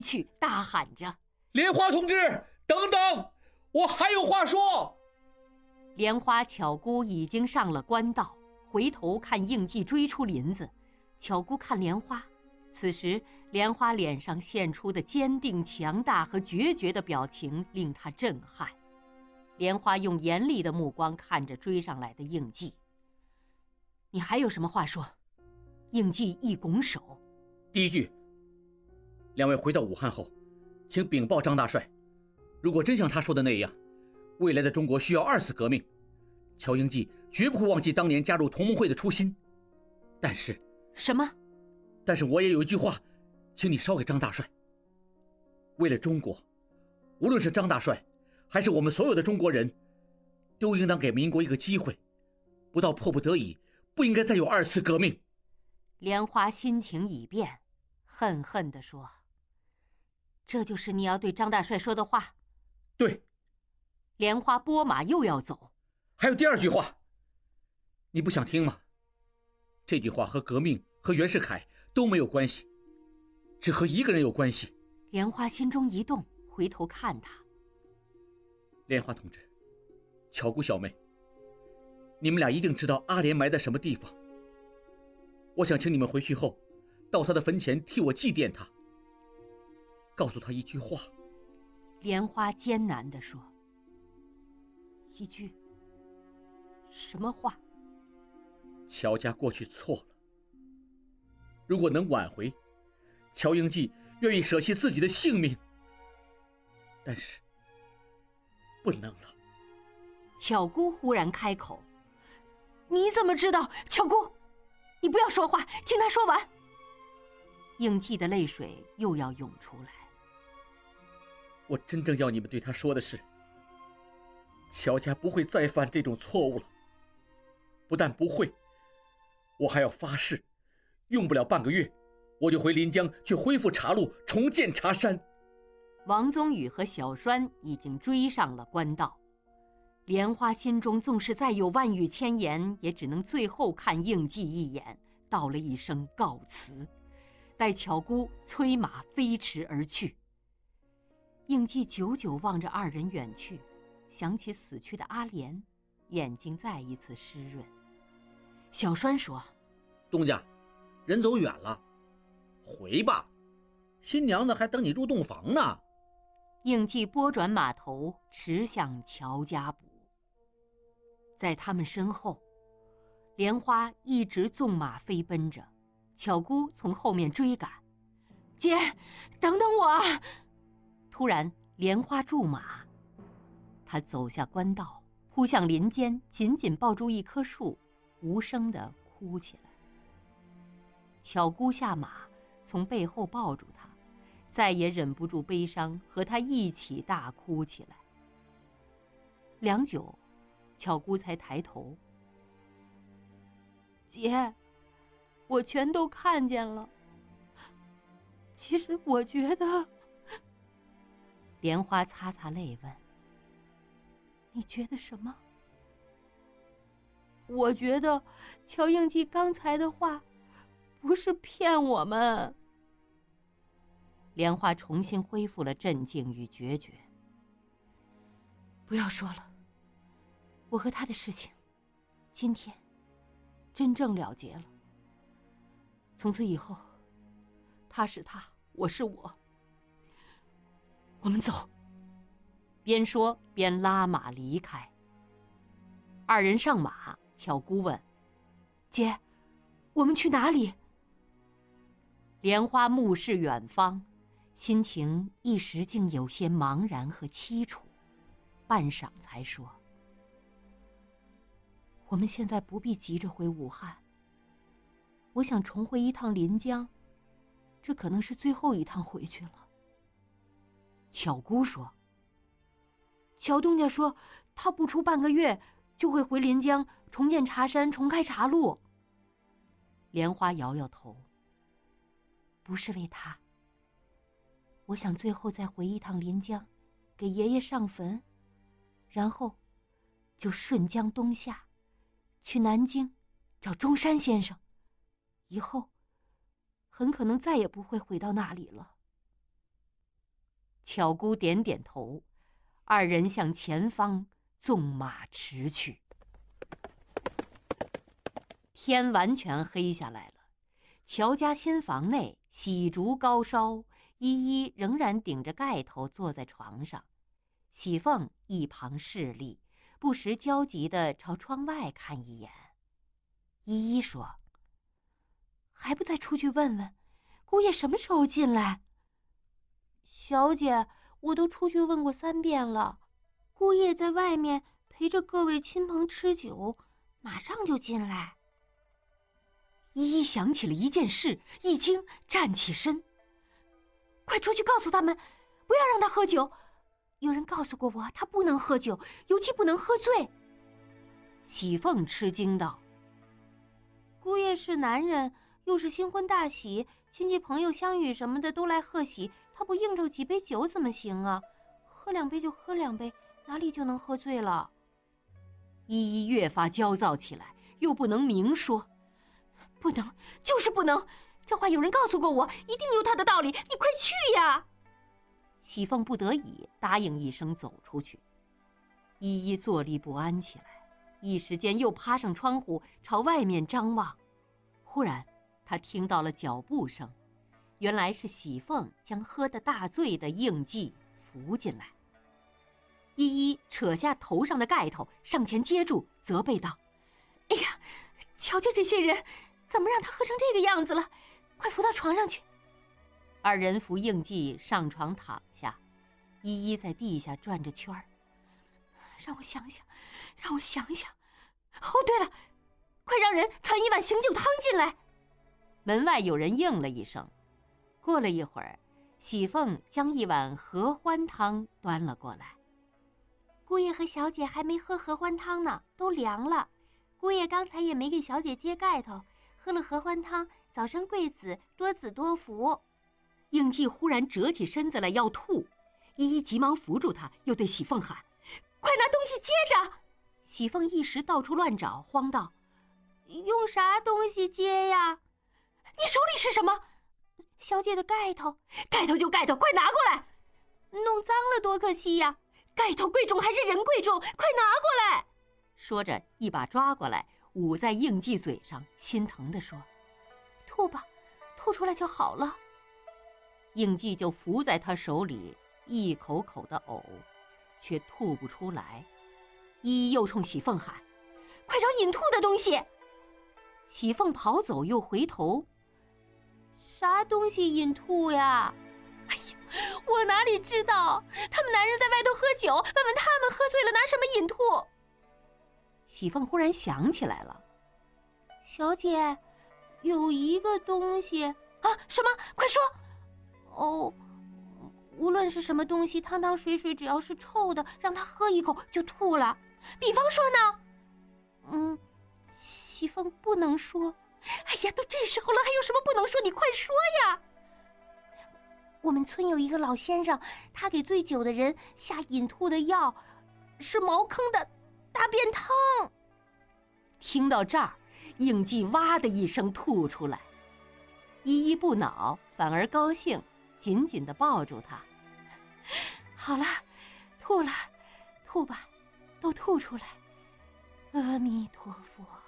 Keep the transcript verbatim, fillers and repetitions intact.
去，大喊着：“ 莲花同志，等等，我还有话说！” 莲花、巧姑已经上了官道，回头看应季追出林子，巧姑看莲花。此时，莲花脸上现出的坚定、强大和决绝的表情令他震撼。莲花用严厉的目光看着追上来的应季：“你还有什么话说？”应季一拱手：“ 第一句，两位回到武汉后，请禀报张大帅，如果真像他说的那样，未来的中国需要二次革命，乔应季绝不会忘记当年加入同盟会的初心。但是…… 什么？ 但是我也有一句话，请你捎给张大帅。为了中国，无论是张大帅，还是我们所有的中国人，都应当给民国一个机会，不到迫不得已，不应该再有二次革命。” 莲花心情已变，恨恨地说：“这就是你要对张大帅说的话？”“ 对。” 莲花拨马又要走。 “还有第二句话，你不想听吗？这句话和革命和袁世凯都没有关系，只和一个人有关系。” 莲花心中一动，回头看他：“ 莲花同志，巧姑小妹，你们俩一定知道阿莲埋在什么地方。我想请你们回去后，到他的坟前替我祭奠他，告诉他一句话。” 莲花艰难地说：“一句什么话？”“ 乔家过去错了，如果能挽回，乔应季愿意舍弃自己的性命，但是不能了。” 巧姑忽然开口：“你怎么知道？巧姑，你不要说话，听他说完。”应季的泪水又要涌出来。 “我真正要你们对他说的是，乔家不会再犯这种错误了。不但不会，我还要发誓，用不了半个月，我就回临江去恢复茶路，重建茶山。” 王宗宇和小栓已经追上了官道。莲花心中纵是再有万语千言，也只能最后看应季一眼，道了一声告辞，待巧姑催马飞驰而去。应季久久望着二人远去，想起死去的阿莲，眼睛再一次湿润。小栓说：“ 东家，人走远了，回吧，新娘子还等你入洞房呢。” 应季拨转马头，驰向乔家堡。在他们身后，莲花一直纵马飞奔着，巧姑从后面追赶：“姐，等等我！”突然，莲花驻马，她走下官道，扑向林间，紧紧抱住一棵树，无声地哭起来。巧姑下马，从背后抱住她，再也忍不住悲伤，和她一起大哭起来。良久，巧姑才抬头：“姐，我全都看见了。其实我觉得……”莲花擦擦泪问：“你觉得什么？”“我觉得乔应季刚才的话不是骗我们。”莲花重新恢复了镇静与决绝。“不要说了，我和他的事情，今天真正了结了。从此以后，他是他，我是我。我们走。”边说边拉马离开。二人上马，巧姑问：“姐，我们去哪里？”莲花目视远方，心情一时竟有些茫然和凄楚，半晌才说：“我们现在不必急着回武汉。我想重回一趟临江，这可能是最后一趟回去了。”巧姑说：“乔东家说，他不出半个月就会回临江重建茶山，重开茶路。”莲花摇摇头：“不是为他。我想最后再回一趟临江，给爷爷上坟，然后就顺江东下，去南京找中山先生，以后很可能再也不会回到那里了。” 巧姑点点头，二人向前方纵马驰去。天完全黑下来了，乔家新房内喜烛高烧，依依仍然顶着盖头坐在床上，喜凤一旁侍立，不时焦急地朝窗外看一眼。依依说：“还不再出去问问，姑爷什么时候进来？”“小姐，我都出去问过三遍了，姑爷在外面陪着各位亲朋吃酒，马上就进来。”依依想起了一件事，一惊，站起身：“快出去告诉他们，不要让他喝酒。有人告诉过我，他不能喝酒，尤其不能喝醉。”喜凤吃惊道：“姑爷是男人，又是新婚大喜，亲戚朋友相遇什么的都来贺喜，他不应酬几杯酒怎么行啊？喝两杯就喝两杯，哪里就能喝醉了？”依依越发焦躁起来，又不能明说：“不能，就是不能！这话有人告诉过我，一定有他的道理，你快去呀！”喜凤不得已答应一声，走出去。依依坐立不安起来，一时间又趴上窗户朝外面张望。忽然她听到了脚步声，原来是喜凤将喝得大醉的应季扶进来。依依扯下头上的盖头，上前接住，责备道：“哎呀，瞧瞧这些人，怎么让他喝成这个样子了？快扶到床上去。”二人扶应季上床躺下，依依在地下转着圈儿。“让我想想，让我想想。哦，对了，快让人传一碗醒酒汤进来。”门外有人应了一声。过了一会儿，喜凤将一碗合欢汤端了过来。“姑爷和小姐还没喝合欢汤呢，都凉了。姑爷刚才也没给小姐揭盖头，喝了合欢汤，早生贵子，多子多福。”应季忽然折起身子来要吐，依依急忙扶住他，又对喜凤喊：“快拿东西接着！”喜凤一时到处乱找，慌道：“用啥东西接呀？你手里是什么？”“小姐的盖头。”“盖头就盖头，快拿过来！弄脏了多可惜呀！盖头贵重还是人贵重？快拿过来！”说着一把抓过来，捂在应季嘴上，心疼地说：“吐吧，吐出来就好了。”应季就伏在他手里，一口口的呕，却吐不出来。依依又冲喜凤喊：“快找引吐的东西！”喜凤跑走又回头：“啥东西引吐呀？”“哎呀，我哪里知道？他们男人在外头喝酒，问问他们喝醉了拿什么引吐。”喜凤忽然想起来了：“小姐，有一个东西啊，什么？快说！”“哦，无论是什么东西，汤汤水水，只要是臭的，让他喝一口就吐了。比方说呢？”“嗯，喜凤不能说。”“哎呀，都这时候了，还有什么不能说？你快说呀！”“我们村有一个老先生，他给醉酒的人下引吐的药，是茅坑的大便汤。”听到这儿，应季哇的一声吐出来。依依不恼，反而高兴，紧紧地抱住他。“好了，吐了，吐吧，都吐出来。阿弥陀佛。”